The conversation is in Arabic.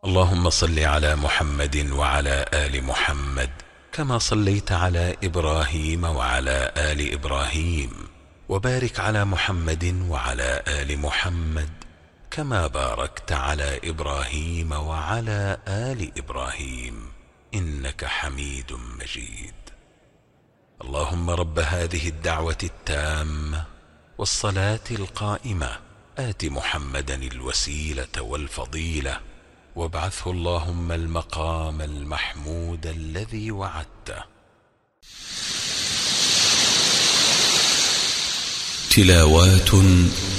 اللهم صل على محمد وعلى آل محمد كما صليت على إبراهيم وعلى آل إبراهيم، وبارك على محمد وعلى آل محمد كما باركت على إبراهيم وعلى آل إبراهيم إنك حميد مجيد. اللهم رب هذه الدعوة التامة والصلاة القائمة آت محمدا الوسيلة والفضيلة وابعثه اللهم المقام المحمود الذي وعدته. تلاوات